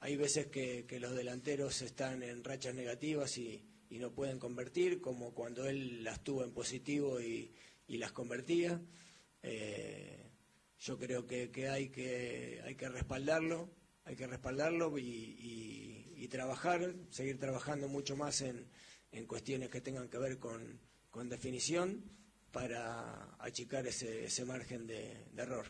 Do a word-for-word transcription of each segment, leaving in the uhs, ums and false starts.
hay veces que, que los delanteros están en rachas negativas y, y no pueden convertir, como cuando él las tuvo en positivo y, y las convertía. Eh, yo creo que, que, hay que hay que respaldarlo, hay que respaldarlo y, y, y trabajar, seguir trabajando mucho más en, en cuestiones que tengan que ver con, con definición para achicar ese, ese margen de, de error.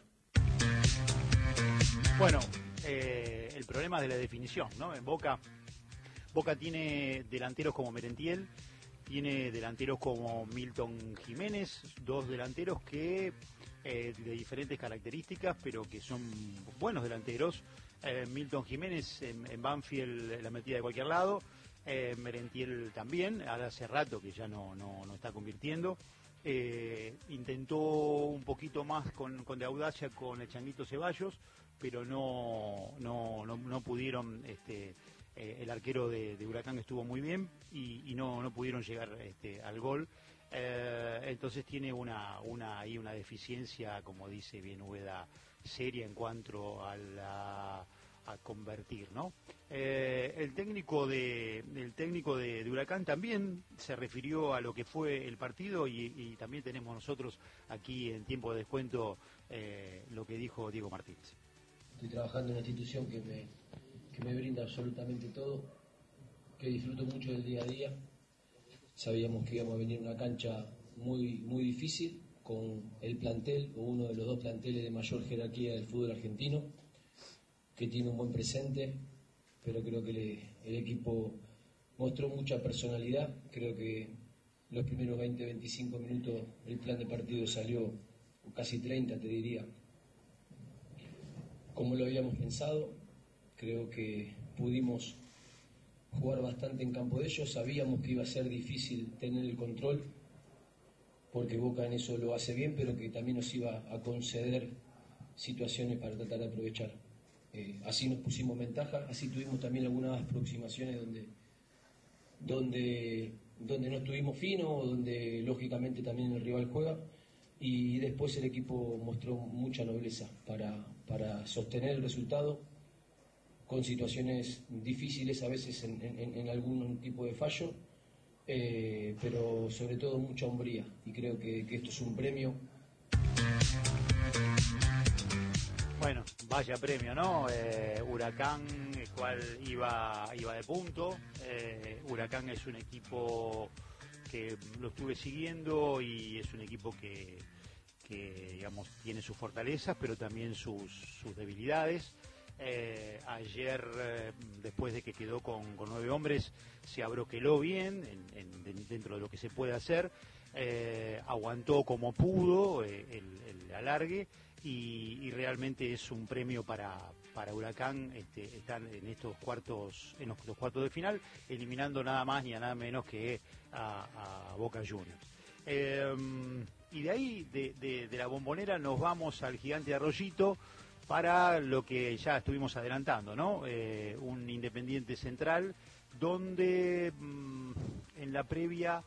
Bueno, eh, el problema de la definición, ¿no? En Boca, Boca tiene delanteros como Merentiel, tiene delanteros como Milton Jiménez, dos delanteros que eh, de diferentes características, pero que son buenos delanteros. Eh, Milton Jiménez en, en Banfield la metida de cualquier lado, eh, Merentiel también, ahora hace rato que ya no, no, no está convirtiendo. Eh, intentó un poquito más con, con de audacia con el Changuito Ceballos, pero no no, no, no pudieron, este, eh, el arquero de, de Huracán estuvo muy bien y, y no, no pudieron llegar este, al gol. Eh, entonces tiene una, una, ahí una deficiencia, como dice bien Úbeda, seria en cuanto a la a convertir, ¿no? Eh, el técnico de el técnico de, de Huracán también se refirió a lo que fue el partido y, y también tenemos nosotros aquí en tiempo de descuento eh, lo que dijo Diego Martínez. Estoy trabajando en una institución que me, que me brinda absolutamente todo, que disfruto mucho del día a día. Sabíamos que íbamos a venir a una cancha muy, muy difícil, con el plantel, o uno de los dos planteles de mayor jerarquía del fútbol argentino, que tiene un buen presente, pero creo que le, el equipo mostró mucha personalidad. Creo que los primeros veinte, veinticinco minutos el plan de partido salió, o casi treinta te diría, como lo habíamos pensado. Creo que pudimos jugar bastante en campo de ellos, sabíamos que iba a ser difícil tener el control, porque Boca en eso lo hace bien, pero que también nos iba a conceder situaciones para tratar de aprovechar. Eh, así nos pusimos ventaja, así tuvimos también algunas aproximaciones donde, donde, donde no estuvimos finos, donde lógicamente también el rival juega, y después el equipo mostró mucha nobleza para, para sostener el resultado con situaciones difíciles a veces en, en, en algún tipo de fallo, eh, pero sobre todo mucha hombría, y creo que, que esto es un premio. Bueno, vaya premio, ¿no? Eh, Huracán, el cual iba, iba de punto. Eh, Huracán es un equipo que lo estuve siguiendo y es un equipo que, que digamos, tiene sus fortalezas, pero también sus, sus debilidades. Eh, ayer, eh, después de que quedó con, con nueve hombres, se abroqueló bien en, en, dentro de lo que se puede hacer. Eh, aguantó como pudo eh, el, el alargue y, y realmente es un premio para, para Huracán este, estar en estos cuartos en los, los cuartos de final, eliminando nada más ni a nada menos que a, a Boca Juniors. Eh, y de ahí, de, de, de la Bombonera, nos vamos al Gigante de Arroyito para lo que ya estuvimos adelantando, ¿no? Eh, un Independiente Central donde mmm, en la previa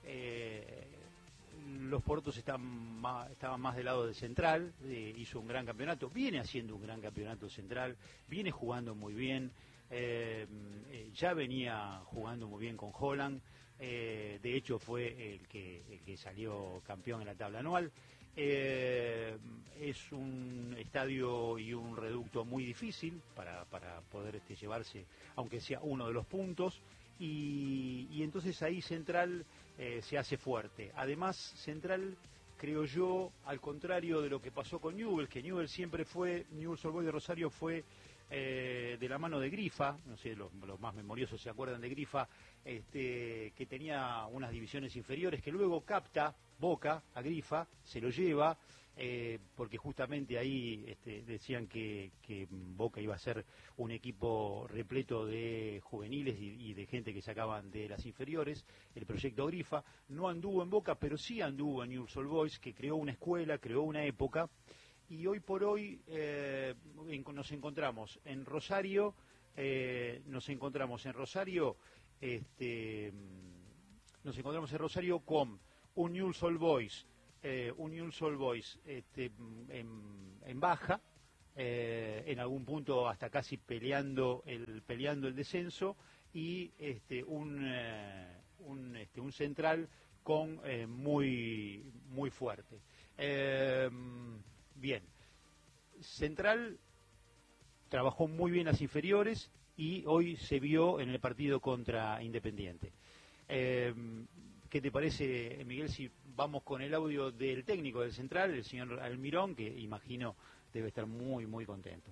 eh, los porotos están más, estaban más del lado de Central, eh, hizo un gran campeonato, viene haciendo un gran campeonato Central, viene jugando muy bien, eh, eh, ya venía jugando muy bien con Holland, eh, de hecho fue el que, el que salió campeón en la tabla anual. Eh, es un estadio y un reducto muy difícil para, para poder este, llevarse, aunque sea uno de los puntos, y, y entonces ahí Central eh, se hace fuerte. Además, Central, creo yo, al contrario de lo que pasó con Newell's, que Newell's siempre fue, Newell's Old Boys de Rosario fue eh, de la mano de Grifa, no sé, los, los más memoriosos se acuerdan de Grifa, este, que tenía unas divisiones inferiores, que luego capta Boca a Grifa, se lo lleva, eh, porque justamente ahí este, decían que, que Boca iba a ser un equipo repleto de juveniles y, y de gente que sacaban de las inferiores. El proyecto Grifa no anduvo en Boca, pero sí anduvo en Newell's Old Boys, que creó una escuela, creó una época, y hoy por hoy eh, nos encontramos en Rosario, eh, nos encontramos en Rosario, este, nos encontramos en Rosario con un Newell's Old Boys, eh, un Newell's Old Boys este, en, en baja, eh, en algún punto hasta casi peleando el peleando el descenso, y este un eh, un, este, un central con eh, muy muy fuerte. Eh, bien, Central trabajó muy bien las inferiores y hoy se vio en el partido contra Independiente. Eh, ¿Qué te parece, Miguel, si vamos con el audio del técnico del Central, el señor Almirón, que imagino debe estar muy, muy contento?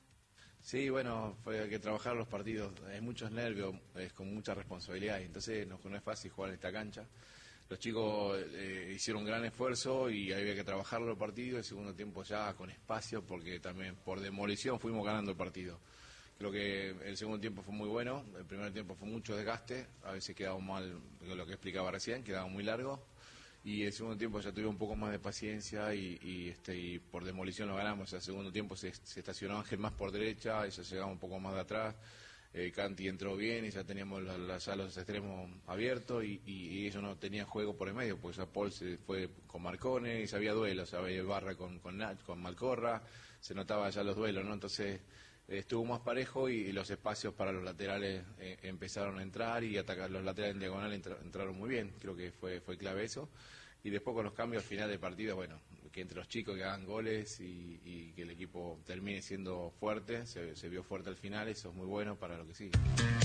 Sí, bueno, fue hay que trabajar los partidos, hay muchos nervios, es con mucha responsabilidad, y entonces no, no es fácil jugar en esta cancha. Los chicos eh, hicieron un gran esfuerzo y había que trabajar los partidos, el segundo tiempo ya con espacio, porque también por demolición fuimos ganando el partido. Creo que el segundo tiempo fue muy bueno, el primer tiempo fue mucho desgaste, a veces quedaba mal, lo que explicaba recién, quedaba muy largo, y el segundo tiempo ya tuvimos un poco más de paciencia y, y, este, y por demolición lo ganamos. El segundo tiempo se, se estacionó Ángel más por derecha y ya llegaba un poco más de atrás, eh, Canti entró bien y ya teníamos la, la, ya los extremos abiertos y, y, y ellos no tenían juego por el medio, porque ya Paul se fue con Marcone y ya había duelos, había Barra con, con, Nach, con Malcorra, se notaba ya los duelos, ¿no? Entonces estuvo más parejo y, y los espacios para los laterales eh, empezaron a entrar y atacar los laterales en diagonal entra, entraron muy bien, creo que fue fue clave eso. Y después con los cambios al final del partido, bueno, que entre los chicos que hagan goles y, y que el equipo termine siendo fuerte, se, se vio fuerte al final, eso es muy bueno para lo que sigue.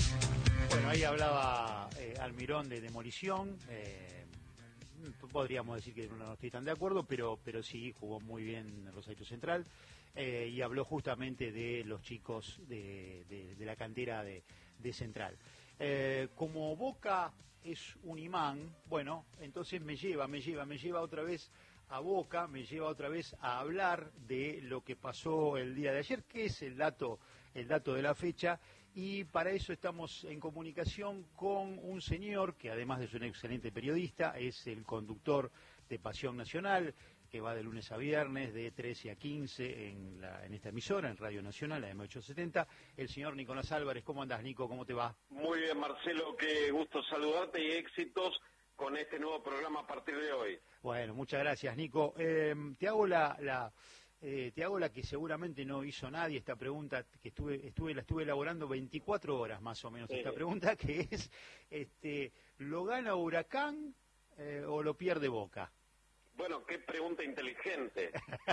Bueno, ahí hablaba eh, Almirón de demolición, eh, podríamos decir que no estoy tan de acuerdo, pero, pero sí, jugó muy bien Rosario Central. Eh, y habló justamente de los chicos de, de, de la cantera de, de Central. Eh, como Boca es un imán, bueno, entonces me lleva, me lleva, me lleva otra vez a Boca, me lleva otra vez a hablar de lo que pasó el día de ayer, que es el dato, el dato de la fecha, y para eso estamos en comunicación con un señor que además de ser un excelente periodista, es el conductor de Pasión Nacional, que va de lunes a viernes, de trece a quince en, la, en esta emisora, en Radio Nacional, la M ochocientos setenta, el señor Nicolás Álvarez. ¿Cómo andás, Nico? ¿Cómo te va? Muy bien, Marcelo, qué gusto saludarte y éxitos con este nuevo programa a partir de hoy. Bueno, muchas gracias, Nico. Eh, te hago la, la eh, te hago la que seguramente no hizo nadie, esta pregunta que estuve, estuve la estuve elaborando veinticuatro horas más o menos, sí. Esta pregunta que es, este, ¿lo gana Huracán eh, o lo pierde Boca? Bueno, qué pregunta inteligente.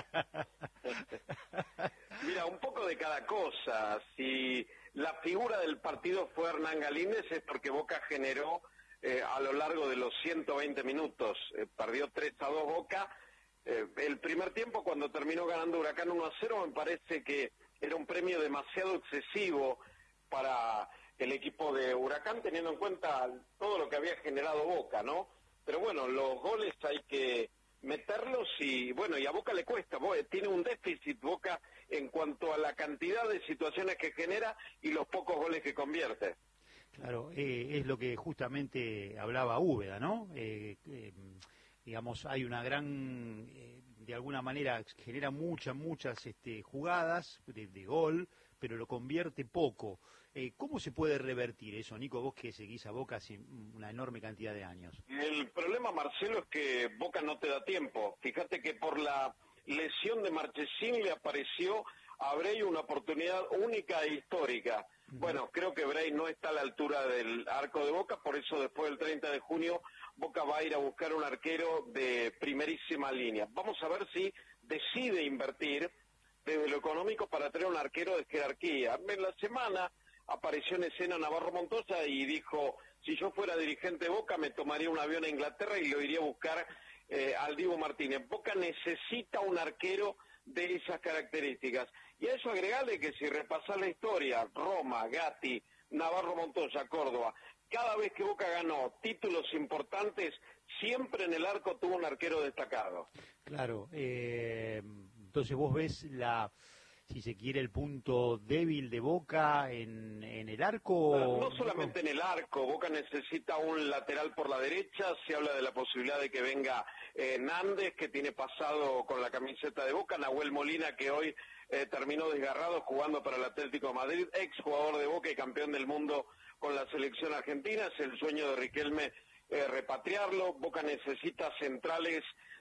Mira, un poco de cada cosa. Si la figura del partido fue Hernán Galíndez es porque Boca generó eh, a lo largo de los ciento veinte minutos. Eh, perdió tres a dos Boca. Eh, el primer tiempo, cuando terminó ganando Huracán uno a cero, me parece que era un premio demasiado excesivo para el equipo de Huracán, teniendo en cuenta todo lo que había generado Boca, ¿no? Pero bueno, los goles hay que meterlos y bueno, y a Boca le cuesta, tiene un déficit Boca en cuanto a la cantidad de situaciones que genera y los pocos goles que convierte. Claro, eh, es lo que justamente hablaba Úbeda, ¿no? Eh, eh, digamos, hay una gran, eh, de alguna manera genera muchas, muchas este, jugadas de, de gol, pero lo convierte poco. Eh, ¿Cómo se puede revertir eso, Nico, vos que seguís a Boca hace una enorme cantidad de años? El problema, Marcelo, es que Boca no te da tiempo. Fíjate que por la lesión de Marchesín le apareció a Brey una oportunidad única e histórica. Uh-huh. Bueno, creo que Brey no está a la altura del arco de Boca, por eso después del treinta de junio Boca va a ir a buscar un arquero de primerísima línea. Vamos a ver si decide invertir desde lo económico para traer un arquero de jerarquía. En la semana apareció en escena Navarro Montoya y dijo, si yo fuera dirigente de Boca me tomaría un avión a Inglaterra y lo iría a buscar eh, al Dibu Martínez. Boca necesita un arquero de esas características. Y a eso agregarle que si repasás la historia, Roma, Gatti, Navarro Montoya, Córdoba, cada vez que Boca ganó títulos importantes, siempre en el arco tuvo un arquero destacado. Claro, eh, entonces vos ves la... si se quiere, el punto débil de Boca en, en el arco. No solamente en el arco, Boca necesita un lateral por la derecha, se habla de la posibilidad de que venga eh, Nández, que tiene pasado con la camiseta de Boca, Nahuel Molina, que hoy eh, terminó desgarrado jugando para el Atlético de Madrid, ex jugador de Boca y campeón del mundo con la selección argentina, es el sueño de Riquelme eh, repatriarlo. Boca necesita centrales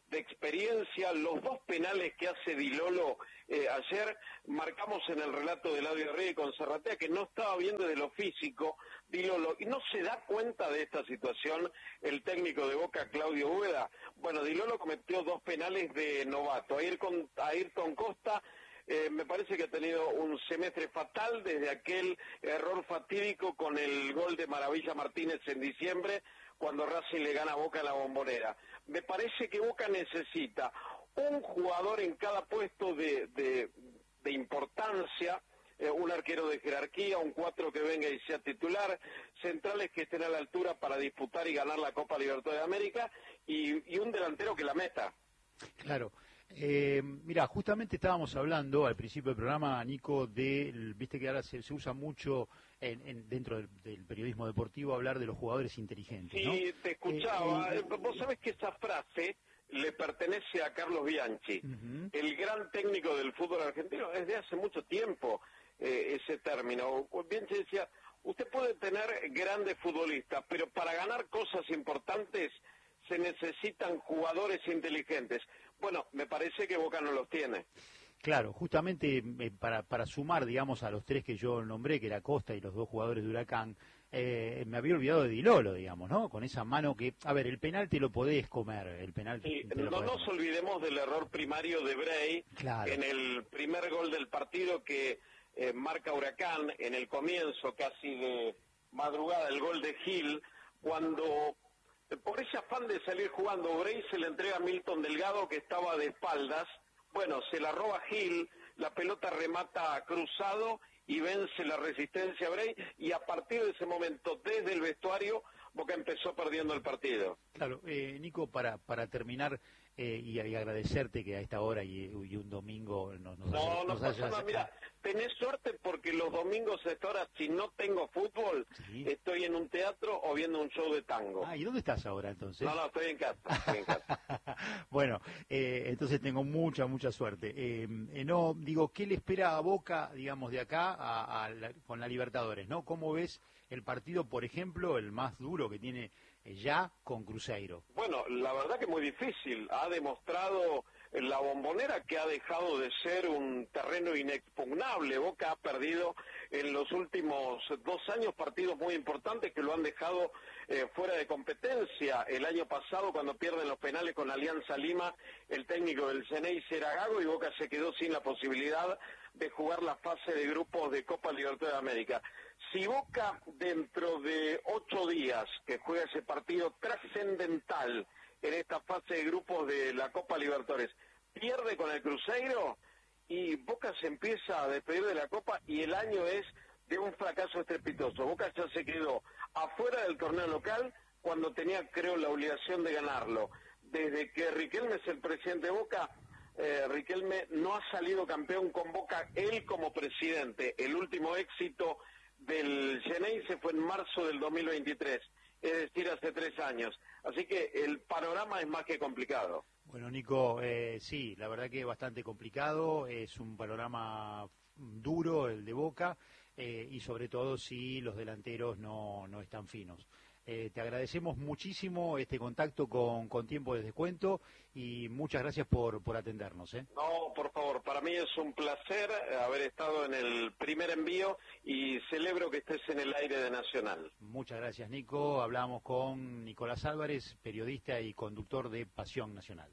de experiencia. Los dos penales que hace Di Lolo eh, ayer, marcamos en el relato de Eladio Rey con Serratea que no estaba bien desde lo físico Di Lolo, y no se da cuenta de esta situación el técnico de Boca, Claudio Úbeda. Bueno, Di Lolo cometió dos penales de novato. Ayrton, Ayrton Costa eh, me parece que ha tenido un semestre fatal desde aquel error fatídico con el gol de Maravilla Martínez en diciembre, cuando Racing le gana a Boca en la Bombonera. Me parece que Boca necesita un jugador en cada puesto de, de, de importancia, eh, un arquero de jerarquía, un cuatro que venga y sea titular, centrales que estén a la altura para disputar y ganar la Copa Libertadores de América, y, y un delantero que la meta. Claro. Eh, mira, justamente estábamos hablando al principio del programa, Nico, de, viste que ahora se, se usa mucho en, en, dentro del, del periodismo deportivo hablar de los jugadores inteligentes, ¿no? Sí, te escuchaba. Eh, eh, Vos sabés que esa frase le pertenece a Carlos Bianchi, uh-huh. el gran técnico del fútbol argentino, desde hace mucho tiempo eh, ese término. Bianchi decía, usted puede tener grandes futbolistas, pero para ganar cosas importantes se necesitan jugadores inteligentes. Bueno, me parece que Boca no los tiene. Claro, justamente eh, para, para sumar, digamos, a los tres que yo nombré, que era Costa y los dos jugadores de Huracán, eh, me había olvidado de Di Lolo, digamos, ¿no? Con esa mano que, a ver, el penal te lo podés comer, el penal te, sí, te lo no podés nos comer. olvidemos del error primario de Bray, claro. En el primer gol del partido que eh, marca Huracán, en el comienzo casi de madrugada, el gol de Gil, cuando por ese afán de salir jugando, Bray se le entrega a Milton Delgado, que estaba de espaldas. Bueno, se la roba Gil, la pelota remata cruzado y vence la resistencia a Bray, y a partir de ese momento, desde el vestuario, Boca empezó perdiendo el partido. Claro, eh, Nico, para, para terminar, eh, y, y agradecerte que a esta hora y, y un domingo nos, nos No, haya, no nos pasa hayas... nada. Mira, tenés suerte porque los domingos a esta hora, si no tengo fútbol, sí. estoy en un teatro o viendo un show de tango. Ah, ¿y dónde estás ahora entonces? No, no, estoy en casa. Estoy en casa. Bueno, eh, entonces tengo mucha, mucha suerte. Eh, eh, no, digo, ¿qué le espera a Boca, digamos, de acá a, a la, con la Libertadores, ¿no? ¿Cómo ves el partido, por ejemplo, el más duro que tiene eh, ya con Cruzeiro? Bueno, la verdad que muy difícil. Ha demostrado la Bombonera que ha dejado de ser un terreno inexpugnable. Boca ha perdido en los últimos dos años partidos muy importantes que lo han dejado eh, fuera de competencia. El año pasado, cuando pierden los penales con Alianza Lima, el técnico del Xeneize era Gago y Boca se quedó sin la posibilidad de jugar la fase de grupos de Copa Libertadores de América. Si Boca dentro de ocho días que juega ese partido trascendental en esta fase de grupos de la Copa Libertadores, pierde con el Cruzeiro y Boca se empieza a despedir de la Copa y el año es de un fracaso estrepitoso. Boca ya se quedó afuera del torneo local cuando tenía, creo, la obligación de ganarlo. Desde que Riquelme es el presidente de Boca, eh, Riquelme no ha salido campeón con Boca, él como presidente. El último éxito del Xeneize fue en marzo del dos mil veintitrés, es decir, hace tres años. Así que el panorama es más que complicado. Bueno, Nico, eh, sí, la verdad que es bastante complicado, es un panorama duro el de Boca, eh, y sobre todo si los delanteros no, no están finos. Eh, te agradecemos muchísimo este contacto con, con tiempo de descuento y muchas gracias por, por atendernos. ¿eh? No, por favor, para mí es un placer haber estado en el primer envío y celebro que estés en el aire de Nacional. Muchas gracias, Nico. Hablamos con Nicolás Álvarez, periodista y conductor de Pasión Nacional.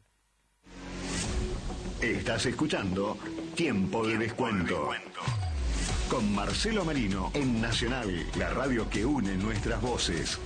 Estás escuchando Tiempo de Descuento. Con Marcelo Merino en Nacional, la radio que une nuestras voces.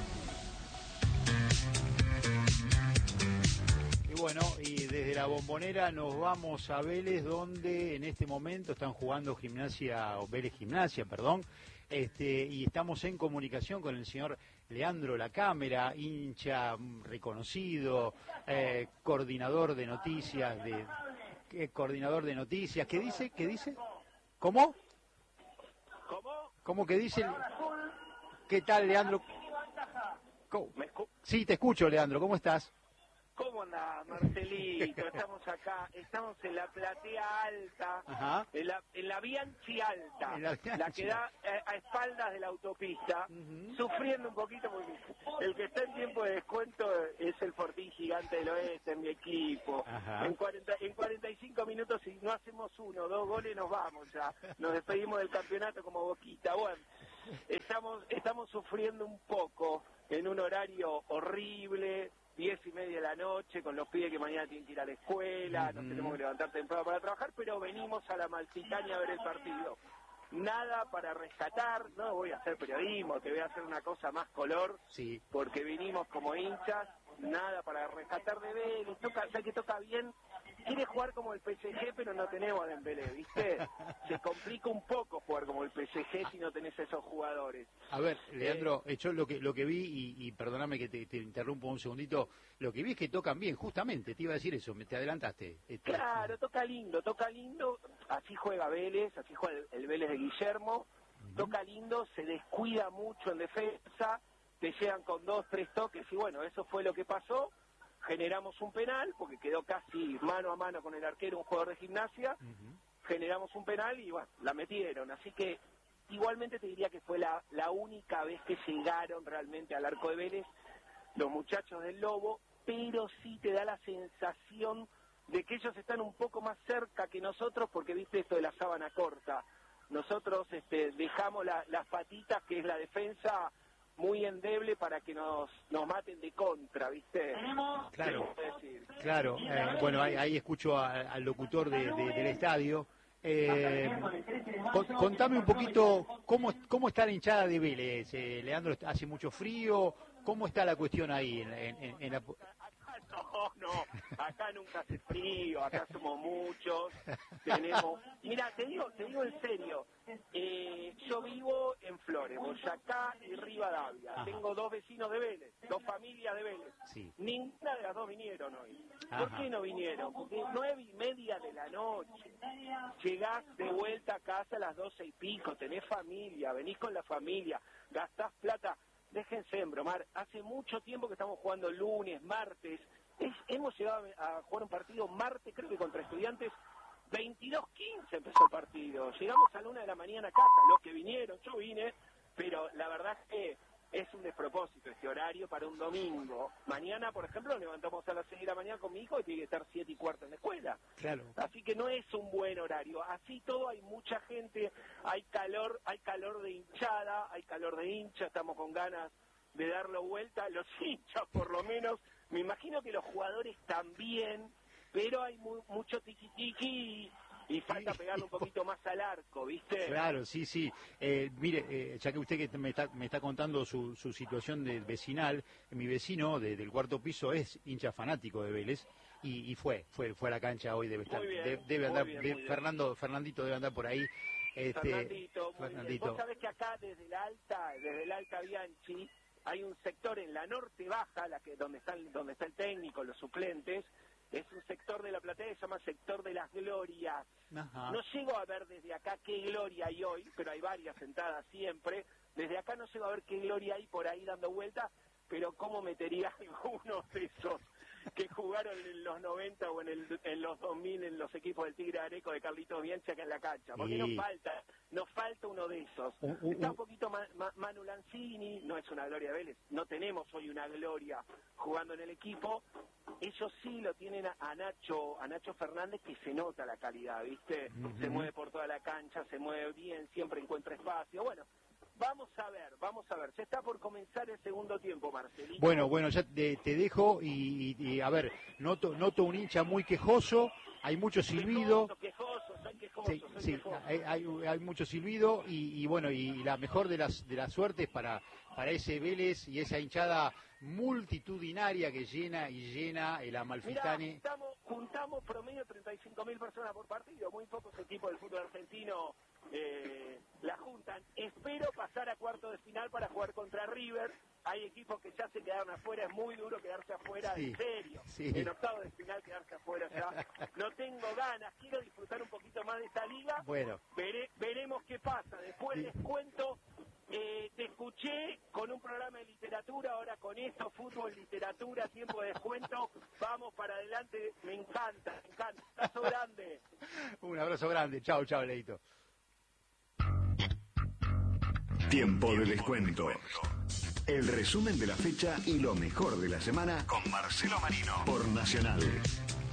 Y bueno, y desde la Bombonera nos vamos a Vélez, donde en este momento están jugando Gimnasia, o Vélez Gimnasia, perdón, este, y estamos en comunicación con el señor Leandro La Cámara, hincha reconocido, eh, coordinador de noticias, de eh, coordinador de noticias, ¿qué dice? ¿Qué dice? ¿Cómo? ¿Cómo? ¿Cómo que dice? ¿Qué tal, Leandro? ¿Cómo? Sí, te escucho, Leandro, ¿cómo estás? ¿Cómo andás, Marcelito? Estamos acá, estamos en la platea alta, Ajá. en la, en la Bianchi alta, En la la, Bianchi. que da a, a espaldas de la autopista, Ujú. sufriendo un poquito porque el que está en tiempo de descuento es el Fortín Gigante del Oeste, mi equipo. Ajá. En, cuarenta, en cuarenta y cinco minutos, si no hacemos uno, dos goles, nos vamos ya. Nos despedimos del campeonato como Boquita. Bueno, estamos, estamos sufriendo un poco en un horario horrible, diez y media de la noche, con los pibes que mañana tienen que ir a la escuela, nos Ujú. tenemos que levantar temprano para trabajar, pero venimos a la Malfitania a ver el partido. Nada para rescatar, no voy a hacer periodismo, te voy a hacer una cosa más color, Sí. porque vinimos como hinchas, nada para rescatar de Vélez, toca, ya que toca bien, quiere jugar como el P S G, pero no tenemos a Dembélé, ¿viste? Se complica un poco jugar como el P S G si no tenés esos jugadores. A ver, Leandro, eh, yo lo que lo que vi, y, y perdóname que te, te interrumpo un segundito, lo que vi es que tocan bien, justamente, te iba a decir eso, me te adelantaste. Este, Claro, toca lindo, toca lindo, así juega Vélez, así juega el, el Vélez de Guillermo, Ujú. toca lindo, se descuida mucho en defensa, te llegan con dos, tres toques y bueno, eso fue lo que pasó, generamos un penal, porque quedó casi mano a mano con el arquero, un jugador de Gimnasia, Ujú. generamos un penal y bueno, la metieron, así que igualmente te diría que fue la, la única vez que llegaron realmente al arco de Vélez los muchachos del Lobo, pero sí te da la sensación de que ellos están un poco más cerca que nosotros, porque viste esto de la sábana corta. Nosotros este, dejamos la- las patitas, que es la defensa, muy endeble para que nos, nos maten de contra, ¿viste? Claro. ¿Qué puedo decir? Claro, eh, bueno, ahí, ahí escucho a- al locutor de- de- del estadio. Eh, con- contame un poquito cómo, cómo está la hinchada de Vélez, eh, Leandro, ¿hace mucho frío? ¿Cómo está la cuestión ahí en, en- en- en la... Acá no, no, acá nunca hace frío, acá somos muchos, tenemos... Mira, te digo, te digo en serio, eh, yo vivo en Flores, Boyacá y Rivadavia, Ajá. tengo dos vecinos de Vélez, dos familias de Vélez, Sí. ninguna de las dos vinieron hoy. ¿Por Ajá. qué no vinieron? Porque nueve y media de la noche, llegás de vuelta a casa a las doce y pico, tenés familia, venís con la familia, gastás plata. Déjense embromar, hace mucho tiempo que estamos jugando lunes, martes, es- hemos llegado a jugar un partido martes, creo que contra Estudiantes, veintidós quince empezó el partido, llegamos a la una de la mañana a casa, los que vinieron, yo vine, pero la verdad es que es un despropósito este horario para un domingo. Mañana, por ejemplo, nos levantamos a las seis de la mañana con mi hijo y tiene que estar siete y cuarto en la escuela. Claro. Así que no es un buen horario. Así todo, hay mucha gente, hay calor, hay calor de hinchada, hay calor de hincha, estamos con ganas de darlo vuelta. Los hinchas, por lo menos, me imagino que los jugadores también, pero hay mu- mucho tiqui-tiqui y, y falta pegarle un poquito más al arco, ¿viste? Claro, sí, sí. Eh, mire, eh, ya que usted que me está, me está contando su, su situación de vecinal, mi vecino de- del cuarto piso es hincha fanático de Vélez y, y fue, fue, fue a la cancha hoy, debe estar, Muy bien, de- debe muy andar, bien, de- muy bien. Fernando, Fernandito debe andar por ahí. Este, Fernandito, muy bien. Fernandito. Vos sabés que acá desde la alta, desde la alta Bianchi, hay un sector en la norte baja, la que donde está el, donde está el técnico, los suplentes, es un sector de la platea que se llama sector de las glorias. Ajá. No llego a ver desde acá qué gloria hay hoy, pero hay varias sentadas siempre. Desde acá no llego a ver qué gloria hay por ahí dando vueltas, pero cómo metería algunos de esos que jugaron en los noventa o en, el, en los dos mil en los equipos del Tigre Areco de Carlitos Bianchi acá en la cancha. Porque Sí. nos falta, nos falta uno de esos. Un- un- Está un- un poquito Ma- Ma- Manu Lanzini, no es una gloria de Vélez, no tenemos hoy una gloria jugando en el equipo. Ellos sí lo tienen a, a Nacho a Nacho Fernández, que se nota la calidad, ¿viste? Se Ujú. mueve por toda la cancha, se mueve bien, siempre encuentra espacio. Bueno, vamos a ver, vamos a ver. Se está por comenzar el segundo tiempo, Marcelito. Bueno, bueno, ya te, te dejo y, y- y, a ver, noto, noto un hincha muy quejoso, hay mucho silbido. Quejoso, quejoso, soy quejoso, Sí, soy sí, quejoso. hay, hay, hay mucho silbido y, y bueno, y la mejor de las de las suertes para, para ese Vélez y esa hinchada multitudinaria que llena y llena el Mirá, Amalfitani. juntamos, juntamos promedio treinta y cinco mil personas por partido, muy pocos equipos del fútbol argentino eh, la juntan. Espero pasar a cuarto de final para jugar contra River. Hay equipos que ya se quedaron afuera, es muy duro quedarse afuera, Sí, en serio. sí. En octavo de final quedarse afuera ya. No tengo ganas, quiero disfrutar un poquito más de esta liga. Bueno, Vere- veremos qué pasa. Después Sí. les cuento Eh, te escuché con un programa de literatura, ahora con esto, fútbol, literatura, tiempo de descuento. Vamos para adelante, me encanta, me encanta. Un abrazo grande. Un abrazo grande. Chao, chao, Leito. Tiempo de descuento. El resumen de la fecha y lo mejor de la semana con Marcelo Marino por Nacional.